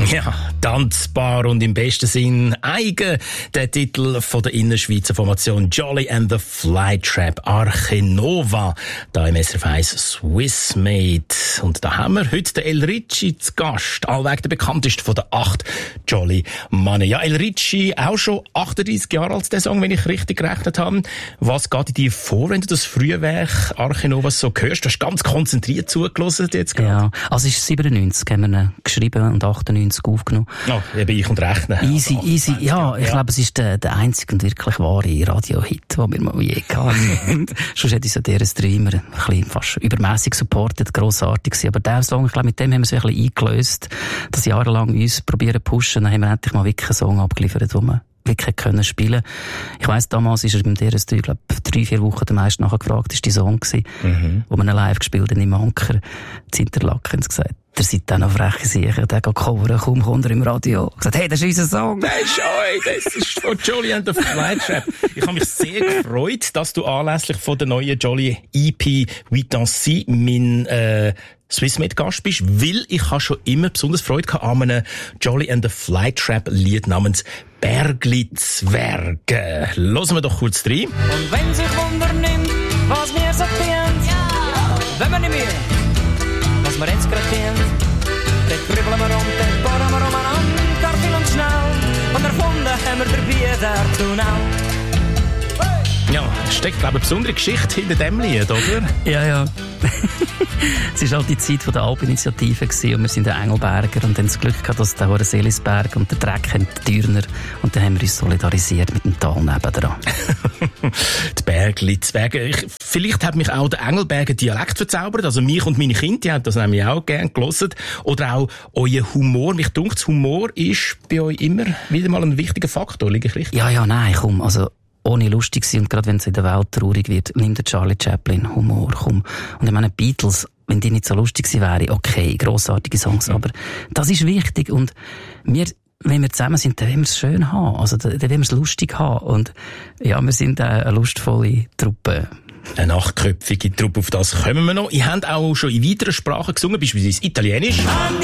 Ja, tanzbar und im besten Sinn eigen. Der Titel von der Innerschweizer Formation Jolly and the Flytrap Arche Nova. Da im SRF 1 Swiss Made. Und da haben wir heute den El Ricci zu Gast. Allweg der bekannteste von den 8 Jolly Mannen. Ja, El Ricci, auch schon 38 Jahre alt, der Song, wenn ich richtig gerechnet habe. Was geht in dir vor, wenn du das Frühwerk Arche Nova so hörst? Du hast ganz konzentriert zugelassen jetzt gerade. Ja, also es ist 97, haben wir ihn geschrieben und 98 aufgenommen. Ja, eben ich und rechnen. Easy. Ja, ich glaube, es ist der einzige und wirklich wahre Radio-Hit, den wir mal je hatten. Sonst hätte ich so DRS3 immer ein bisschen fast übermässig supportet, grossartig gewesen. Aber der Song, ich glaube, mit dem haben wir es ein bisschen eingelöst, dass jahrelang uns probieren pushen, dann haben wir endlich mal wirklich einen Song abgeliefert, wo wir wirklich können spielen. Ich weiss, damals ist er beim DRS3, glaube 3-4 Wochen der meist nachgefragt, ist die Song gewesen, wo wir ihn live gespielt haben im Anker, in Interlaken, haben sie gesagt, der seid dann noch freche Sicher, der geht coveren, kaum kommt er im Radio. Gesagt, hey, das ist unser Song. Das ist von Jolly and the Flytrap. Ich habe mich sehr gefreut, dass du anlässlich von der neuen Jolly EP «We Dansy» mein Swissmade-Gast bist, weil ich habe schon immer besonders Freude gehabt an einem Jolly and the Flytrap-Lied namens «Bergli Zwerge». Hören wir doch kurz rein. Und wenn sich Wunder nimmt, was mir so dient, wenn wir nicht mehr was wir jetzt gerade tun, dann kribbeln wir um, dann bohren wir umeinander, gar viel und schnell, und erfunden haben wir dabei der Tunnel. Ja, es steckt, glaube ich, eine besondere Geschichte hinter dem Lied, oder? Ja. Es war halt die Zeit der Alpinitiative und wir sind der Engelberger und haben das Glück gehabt, dass der Hohe Seelisberg und der Dreck haben die Dürner und dann haben wir uns solidarisiert mit dem Tal nebendran. Die Bergli Zwerge. Vielleicht hat mich auch der Engelberger Dialekt verzaubert, also mich und meine Kinder, die haben das nämlich auch gerne gehört. Oder auch euer Humor. Mich dunkt, Humor ist bei euch immer wieder mal ein wichtiger Faktor, liege ich richtig? Ja, nein, komm, also ohne lustig sein und gerade wenn es in der Welt traurig wird, nimmt der Charlie Chaplin Humor, komm. Und ich meine, Beatles, wenn die nicht so lustig gewesen wären, okay, grossartige Songs, aber das ist wichtig und wir, wenn wir zusammen sind, dann wollen wir es schön haben, also dann wollen wir es lustig haben und ja, wir sind eine lustvolle Truppe. Eine 8-köpfige Truppe, auf das kommen wir noch. Ihr habt auch schon in weiteren Sprachen gesungen, beispielsweise Italienisch.